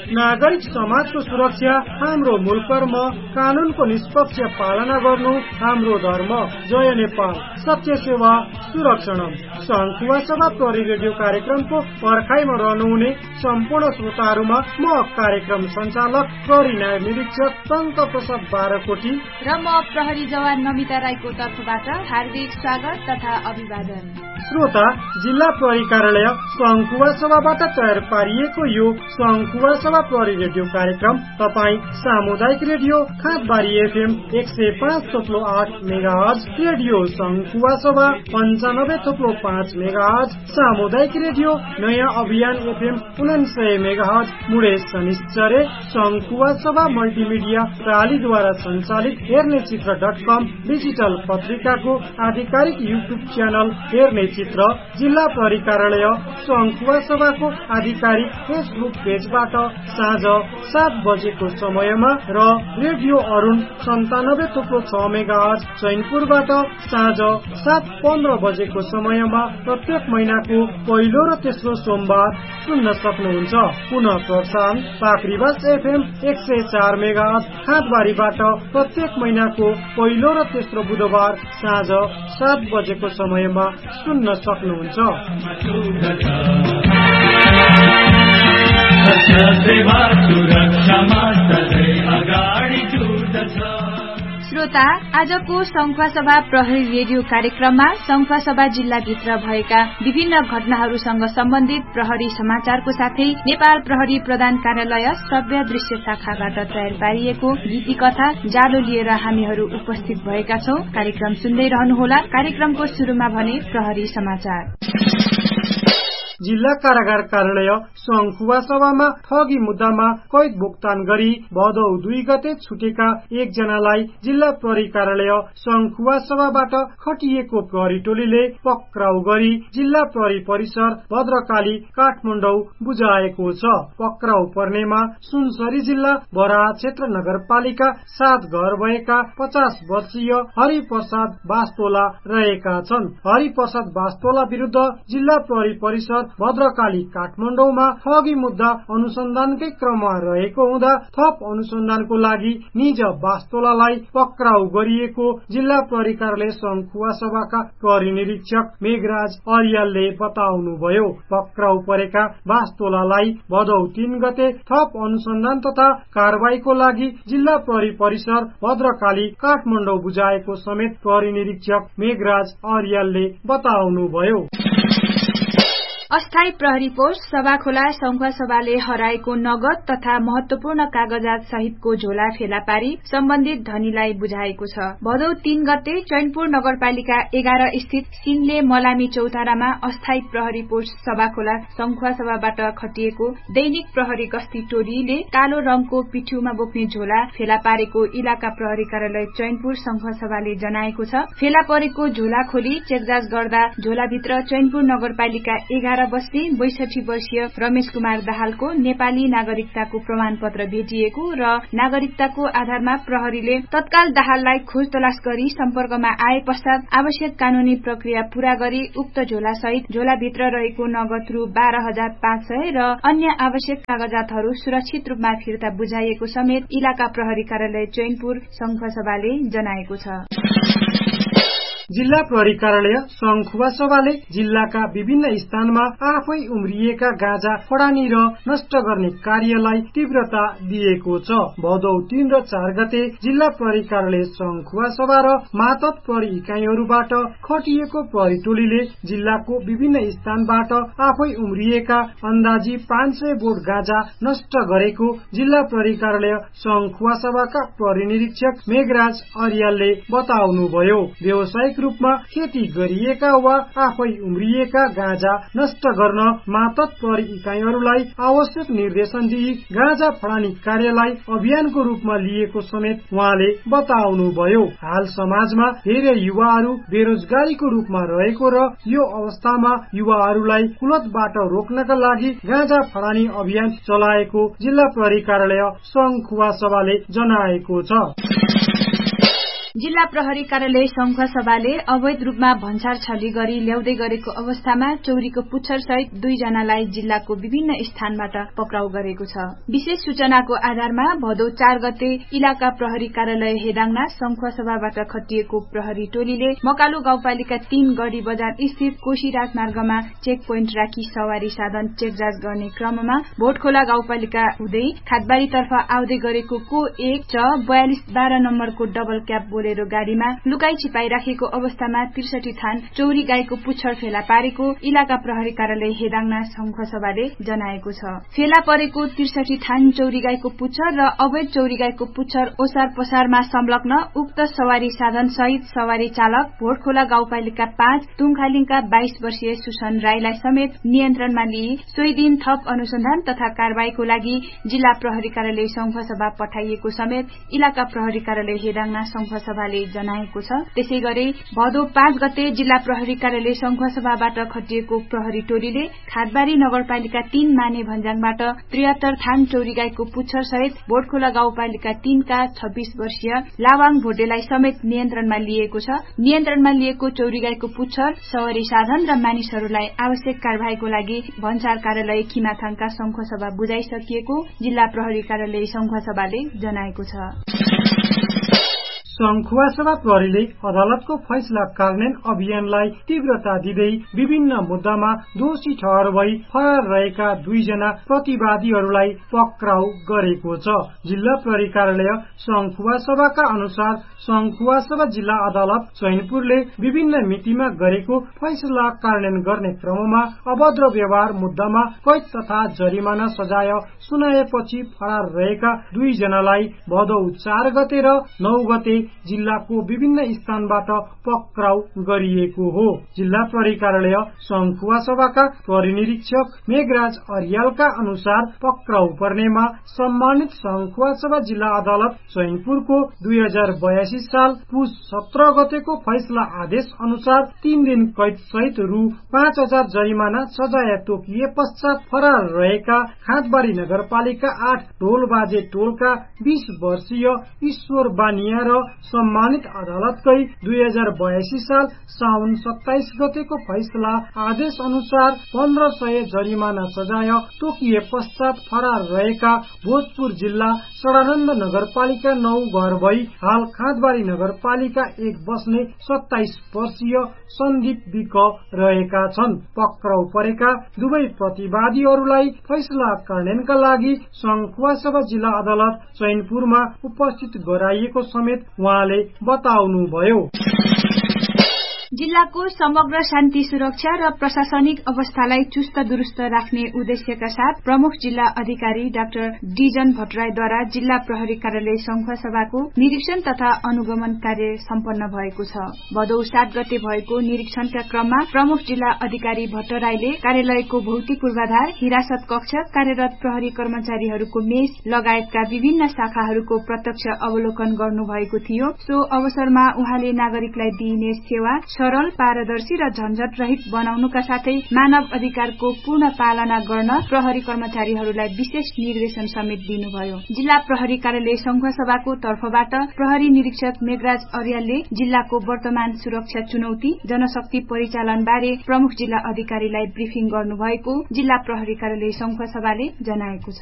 नागरिक समाजको सुरक्षा हाम्रो मूल कर्म, कानूनको निष्पक्ष पालना गर्नु हाम्रो धर्म। जय नेपाल, सत्य सेवा सुरक्षणम। संखुवा सभा प्रहरी रेडियो कार्यक्रमको पर्खाइमा रहनुहुने सम्पूर्ण श्रोताहरूमा म कार्यक्रम सञ्चालक प्रहरी नायब निरीक्षक टंक प्रसाद बारकोटी र म प्रहरी जवान नमिता राईको तर्फबाट हार्दिक स्वागत तथा अभिवादन। श्रोता, जिल्ला प्रहरी कार्यालय संखुवा सभाबाट तयार पारिएको यो संखुवा सभा प्रहरी रेडियो कार्यक्रम तपाई सामुदायिक radio Khandbari FM 105.8 megahertz, radio संखुवा सभा 95.5 मेगाहर्ज, सामुदायिक रेडियो नयाँ अभियान FM 99 मेगाहर्ज, मुडे शनिश्चरे संखुवा सभा मल्टिमिडिया प्रालीद्वारा सञ्चालित हेर्नेचित्र.com डिजिटल पत्रिकाको आधिकारिक युट्युब च्यानल हेर्ने चित्र, जिल्ला प्रहरी कार्यालय संखुवा सभाको आधिकारिक फेसबुक पेजबाट साँझ 7 बजेको समयमा र रेडियो अरुण 97.6 मेगाहर्ज चैनपुरबाट साँझ 7:15 बजेको समयमा प्रत्येक महिनाको पहिलो र तेस्रो सोमबार सुन्न सक्नुहुन्छ। पुनः प्रसारण पाखरीबास FM 104 मेगाहर्ज खाँदबारीबाट प्रत्येक महिनाको पहिलो र तेस्रो बुधबार साँझ 7 बजेको समयमा सुन्न सक्नुहुन्छ। श्रोता, आजको संखुवा सभा प्रहरी रेडियो कार्यक्रममा संखुवा सभा जिल्लाभित्र भएका विभिन्न घटनाहरूसँग सम्बन्धित प्रहरी समाचारको साथै नेपाल प्रहरी प्रधान कार्यालय श्रव्य दृश्य शाखाबाट तयार पारिएको गीति कथा जालो लिएर हामीहरू उपस्थित भएका छौं। कार्यक्रम सुन्दै रहनुहोला। कार्यक्रमको शुरूमा भने प्रहरी समाचार। जिल्ला कारागार कार्यालय संखुवा सभामा ठगी मुद्दामा कैद भुक्तान गरी भदौ 2 गते छुटेका एकजनालाई जिल्ला प्रहरी कार्यालय संखुवा सभाबाट खटिएको प्रहरी टोलीले पक्राउ गरी जिल्ला प्रहरी परिसर भद्रकाली काठमाडौँ बुझाएको छ। पक्राउ पर्नेमा सुनसरी जिल्ला बराहा क्षेत्र नगरपालिका 7 घर भएका 50 वर्षीय हरिप्रसाद बास्तोला रहेका छन्। हरिप्रसाद बास्तोला विरुद्ध जिल्ला प्रहरी परिसर भद्रकाली काठमाडौँमा ठगी मुद्दा अनुसन्धानकै क्रममा रहेको हुँदा थप अनुसन्धानको लागि निज बास्तोलालाई पक्राउ गरिएको जिल्ला प्रहरी कार्यालय संखुवा सभाका प्रहरी निरीक्षक मेघराज अर्यालले बताउनुभयो। पक्राउ परेका बास्तोलालाई भदौ 3 गते थप अनुसन्धान तथा कारबाहीको लागि जिल्ला प्रहरी परिसर भद्रकाली काठमाडौँ बुझाएको समेत प्रहरी निरीक्षक मेघराज अर्यालले बताउनुभयो। अस्थायी प्रहरी पोस्ट सभाखोला संखुवा सभाले हराएको नगद तथा महत्वपूर्ण कागजात सहितको झोला फेला पारी सम्बन्धित धनीलाई बुझाएको छ। भदौ 3 गते चैनपुर नगरपालिका 11 स्थित सिनले मलामी चौतारामा अस्थायी प्रहरी पोस्ट सभाखोला संखुवा सभाबाट खटिएको दैनिक प्रहरी गस्ती टोलीले कालो रंगको पिठ्यूमा बोक्ने झोला फेला पारेको इलाका प्रहरी कार्यालय चैनपुर संखुवा सभाले जनाएको छ। फेला परेको झोला खोली चेकजाँच गर्दा झोलाभित्र चैनपुर नगरपालिका 11 बस्ने 62 वर्षीय रमेश कुमार दाहालको नेपाली नागरिकताको प्रमाणपत्र भेटिएको र नागरिकताको आधारमा प्रहरीले तत्काल दाहाललाई खोज तलास गरी सम्पर्कमा आए पश्चात आवश्यक कानूनी प्रक्रिया पूरा गरी उक्त झोला सहित झोलाभित्र रहेको नगद रु 12,500 र अन्य आवश्यक कागजातहरू सुरक्षित रूपमा फिर्ता बुझाइएको समेत इलाका प्रहरी कार्यालय चैनपुर संखुवा सभाले जनाएको छ। जिल्ला प्रहरी कार्यालय संखुवा सभाले जिल्लाका विभिन्न स्थानमा आफै उम्रिएका गाँजा फडानी र नष्ट गर्ने कार्यलाई तीव्रता दिएको छ। भदौ 3 र 4 गते जिल्ला प्रहरी कार्यालय संखुवा सभा र मातहत प्रहरी इकाइहरूबाट खटिएको प्रहरी टोलीले जिल्लाको विभिन्न स्थानबाट आफै उम्रिएका अन्दाजी 500 बोट गाँजा नष्ट गरेको जिल्ला प्रहरी कार्यालय संखुवा सभाका प्रहरी निरीक्षक मेघराज अर्यालले बताउनुभयो। व्यावसायिक रूपमा खेती गरिएका वा आफै उम्रिएका गाँजा नष्ट गर्न मातहत प्रहरी इकाइहरूलाई आवश्यक निर्देशन दिई गाँजा फडानी कार्यलाई अभियानको रूपमा लिएको समेत उहाँले बताउनुभयो। हाल समाजमा धेरै युवाहरू बेरोजगारीको रूपमा रहेको र यो अवस्थामा युवाहरूलाई कुलतबाट रोक्नका लागि गाँजा फडानी अभियान चलाएको जिल्ला प्रहरी कार्यालय संखुवा सभाले जनाएको छ। जिल्ला प्रहरी कार्यालय संखुवासभाले अवैध रूपमा भन्सार छली गरी ल्याउँदै गरेको अवस्थामा चौरीको पुच्छर सहित 2 जनालाई जिल्लाको विभिन्न स्थानबाट पक्राउ गरेको छ। विशेष सूचनाको आधारमा भदौ 4 गते इलाका प्रहरी कार्यालय हेदाङना संखुवासभाबाट खटिएको प्रहरी टोलीले मकालु गाउँपालिका 3 गढी बजार स्थित कोशी राजमार्गमा चेक पोइन्ट राखी सवारी साधन चेकजाँच गर्ने क्रममा भोटखोला गाउँपालिका हुँदै खादबारीतर्फ आउँदै गरेको को 1 च 4212 नम्बरको डबल क्याब बोलेरो गाडीमा लुकाई छिपाई राखेको अवस्थामा 63 थान चौरी गाईको पुच्छर फेला पारेको इलाका प्रहरी कार्यालय हेदाङना संखुवासभाले जनाएको छ। फेला परेको 63 थान चौरी गाईको पुच्छर र अवैध चौरी गाईको पुच्छर ओसार पसारमा संलग्न उक्त सवारी साधन सहित सवारी चालक भोटखोला गाउँपालिका 5 तुङखालिङका 22 वर्षीय सुसन राईलाई समेत नियन्त्रणमा लिई सोही दिन थप अनुसन्धान तथा कारबाहीको लागि जिल्ला प्रहरी कार्यालय संखुवासभा पठाइएको समेत इलाका प्रहरी कार्यालय हेदाङना संखुवासभाले जनाएको छ। त्यसैगरी भदौ 5 गते जिल्ला प्रहरी कार्यालय संखुवासभाबाट खटिएको प्रहरी टोलीले खादबारी नगरपालिका 3 माने भन्जाङबाट 73 थान चौरी गाईको पुच्छर सहित भोटखोला गाउँपालिका 3 का 26 वर्षीय लावाङ भोटेलाई समेत नियन्त्रणमा लिएको छ। नियन्त्रणमा लिएको चौरी गाईको पुच्छर सवारी साधन र मानिसहरूलाई आवश्यक कारबाहीको लागि भन्सार कार्यालय खिमाथाङका संखुवासभा बुझाइसकिएको जिल्ला प्रहरी कार्यालय संखुवासभाले जनाएको छ। संखुवासभा प्रहरीले अदालतको फैसला कार्यान्वयन अभियानलाई तीव्रता दिँदै विभिन्न मुद्दामा दोषी ठहर भई फरार रहेका 2 जना प्रतिवादीहरूलाई पक्राउ गरेको छ। जिल्ला प्रहरी कार्यालय संखुवासभाका अनुसार संखुवासभा जिल्ला अदालत चैनपुरले विभिन्न मितिमा गरेको फैसला कार्यान्वयन गर्ने क्रममा अभद्र व्यवहार मुद्दामा कैद तथा जरिमाना सजाय सुनाएपछि फरार रहेका 2 जनालाई भदौ 4 गते र 9 गते जिल्लाको विभिन्न स्थानबाट पक्राउ गरिएको हो। जिल्ला प्रहरी कार्यालय संखुवासभाका प्रहरी निरीक्षक मेघराज अर्यालका अनुसार पक्राउ पर्नेमा सम्मानित संखुवासभा जिल्ला अदालत चैनपुरको 2082 साल पुस 17 गतेको फैसला आदेश अनुसार 3 दिन कैद सहित रु 5000 जरिमाना सजाय तोकिए पश्चात फरार रहेका खादबारी नगरपालिका 8 टोलबाजे टोलका 20 वर्षीय ईश्वर बानिया र सम्मानित अदालतकै 2082 साल साउन 27 गतेको फैसला आदेश अनुसार 1500 जरिमाना सजाय तोकिए पश्चात फरार रहेका भोजपुर जिल्ला सडानन्द नगरपालिका 9 घर भई हाल खादबारी नगरपालिका 1 बस्ने 27 वर्षीय सन्दीप विक रहेका छन्। पक्राउ परेका दुवै प्रतिवादीहरूलाई फैसला कार्यान्वयनका लागि संखुवासभा जिल्ला अदालत चैनपुरमा उपस्थित गराइएको समेत उहाँले बताउनुभयो। जिल्लाको समग्र शान्ति सुरक्षा र प्रशासनिक अवस्थालाई चुस्त दुरुस्त राख्ने उद्देश्यका साथ प्रमुख जिल्ला अधिकारी डाक्टर डिजन भट्टराईद्वारा जिल्ला प्रहरी कार्यालय संखुवासभाको निरीक्षण तथा अनुगमन कार्य सम्पन्न भएको छ। भदौ 7 गते भएको निरीक्षणका क्रममा प्रमुख जिल्ला अधिकारी भट्टराईले कार्यालयको भौतिक पूर्वाधार, हिरासत कक्ष, कार्यरत प्रहरी कर्मचारीहरूको मेस लगायतका विभिन्न शाखाहरूको प्रत्यक्ष अवलोकन गर्नुभएको थियो। सो अवसरमा उहाँले नागरिकलाई दिइने सेवा सरल, पारदर्शी र झन्झट रहित बनाउनुका साथै मानव अधिकारको पूर्ण पालना गर्न प्रहरी कर्मचारीहरूलाई विशेष निर्देशन समेत दिनुभयो। जिल्ला प्रहरी कार्यालय संखुवासभाको तर्फबाट प्रहरी निरीक्षक मेघराज अर्यालले जिल्लाको वर्तमान सुरक्षा चुनौती, जनशक्ति परिचालन बारे प्रमुख जिल्ला अधिकारीलाई ब्रिफिङ गर्नुभएको जिल्ला प्रहरी कार्यालय संखुवासभाले जनाएको छ।